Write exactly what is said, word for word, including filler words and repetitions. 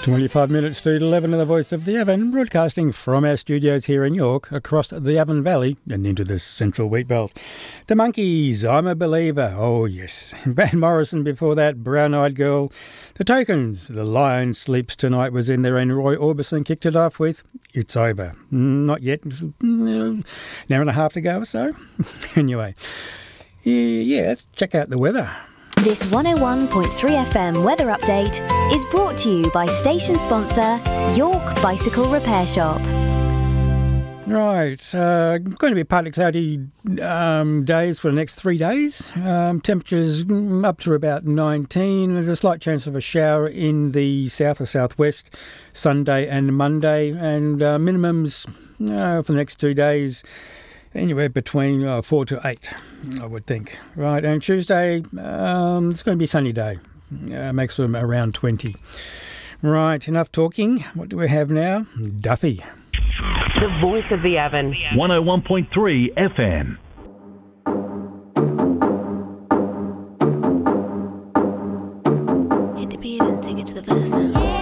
twenty-five minutes to eleven of the Voice of the Avon, broadcasting from our studios here in York, across the Avon Valley and into the central wheat belt. The Monkeys, I'm a Believer, oh yes. Van Morrison before that, Brown Eyed Girl. The Tokens, The Lion Sleeps Tonight was in there, and Roy Orbison kicked it off with It's Over. Not yet, an hour and a half to go or so. Anyway, yeah, let's check out the weather. This one oh one point three F M weather update is brought to you by station sponsor York Bicycle Repair Shop. Right, uh, going to be partly cloudy um, days for the next three days. Um, temperatures up to about nineteen. There's a slight chance of a shower in the south or southwest Sunday and Monday, and uh, minimums uh, for the next two days anywhere between uh, four to eight, I would think. Right, and Tuesday, um, it's going to be a sunny day. Uh, maximum around twenty. Right, enough talking. What do we have now? Duffy. The Voice of the Avon. one oh one point three F M. Hit the beat and take it to the verse now.